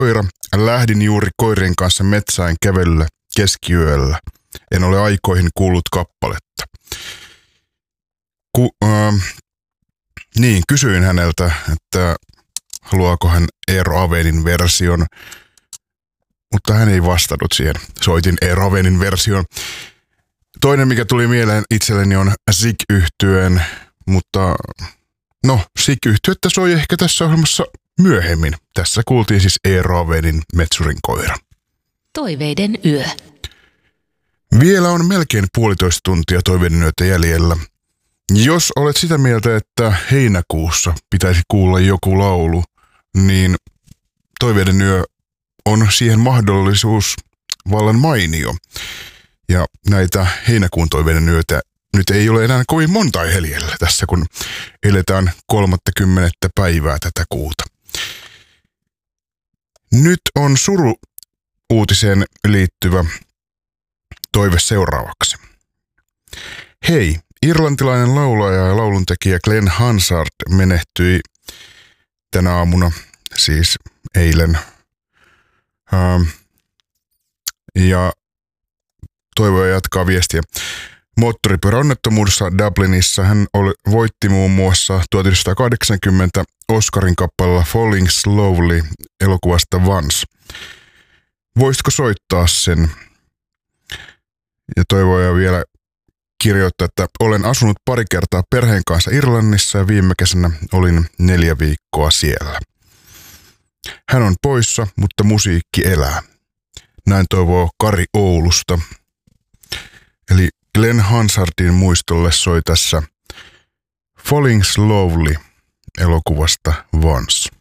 koira. Lähdin juuri koirien kanssa metsään kävelyllä keskiyöllä. En ole aikoihin kuullut kappaletta. Kysyin häneltä, että haluaako hän Eero Avenin version, mutta hän ei vastannut siihen. Soitin Eero Avenin version. Toinen, mikä tuli mieleen itselleni, on Sig-yhtyeen, mutta Sig-yhtyettä soi ehkä tässä ohjelmassa myöhemmin. Tässä kuultiin siis Eero Avenin Metsurin koira. Toiveiden yö. Vielä on melkein 1,5 tuntia toiveiden yötä jäljellä. Jos olet sitä mieltä, että heinäkuussa pitäisi kuulla joku laulu, niin toiveiden yö on siihen mahdollisuus vallan mainio. Ja näitä heinäkuun toiveiden yötä nyt ei ole enää kovin monta jäljellä tässä, kun eletään 30. päivää tätä kuuta. Nyt on suru-uutiseen liittyvä toive seuraavaksi. Hei, irlantilainen laulaja ja lauluntekijä Glenn Hansard menehtyi tänä aamuna, siis eilen. Ja toivoja jatkaa viestiä. Moottoripyöräonnettomuudessa Dublinissa hän voitti muun muassa 1980 Oscarin kappaleella Falling Slowly elokuvasta Once. Voisitko soittaa sen? Ja toivoja vielä kirjoittaa, että olen asunut pari kertaa perheen kanssa Irlannissa ja viime kesänä olin 4 viikkoa siellä. Hän on poissa, mutta musiikki elää. Näin toivoo Kari Oulusta. Eli Glenn Hansardin muistolle soi tässä Falling Slowly elokuvasta Once.